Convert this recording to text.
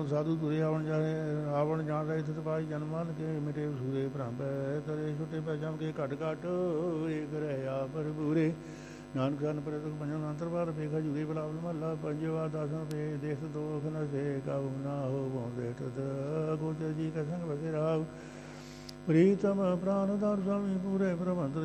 ਸਾਧੂ ਤੁਰੇ ਆਵਣ ਜਾਣ ਰਹੇ ਥਿਤ ਪਾਈ ਜਨਮਨ ਕੇ ਮਿਟੇ ਸੂਰੇ ਭ੍ਰਮ ਤਰੇ ਛੁੱਟੇ ਪੈ ਜਮ ਕੇ ਘਟ ਘਟ ਏਕ ਰਹਿ ਆਪਰ ਪੂਰੇ ਨਾਨਕ ਜਨ ਪ੍ਰਤਕ ਪੰਜਨ ਅੰਤਰਵਾਰ ਵੇਖਾ ਜੁਗੇ ਬਲਾਵਲ ਮਹੱਲਾ ਪੰਜਵਾ ਦਸਨ ਪੇ ਦੇਖ ਦੋਖ ਨ ਸੇ ਕਉ ਨਾ ਹੋ ਬੋਂਦੇ ਤਤ ਗੋਚਰ ਜੀ ਕਾ ਸੰਗ ਵਸੇ ਰਾਵ ਪ੍ਰੀਤਮ ਪ੍ਰਾਨ ਦਾਰ स्वामी पूरे प्रबंध